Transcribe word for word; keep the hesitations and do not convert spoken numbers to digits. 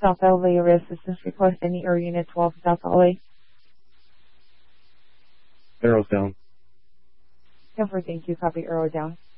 South L A area assistance request. Any area unit twelve South L A. Arrows down. ten four, thank you. Copy, arrow down.